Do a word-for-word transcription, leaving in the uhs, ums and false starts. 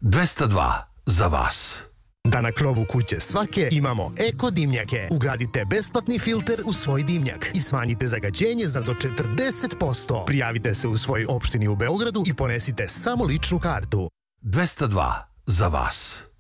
dvesta dva za vas. Da na krovu kuće svake imamo eko dimnjake. Ugradite besplatni filter u svoj dimnjak i smanjite zagađenje za do četrdeset posto. Prijavite se u svojoj opštini u Beogradu i ponesite samo ličnu kartu. dvesta dva za vas.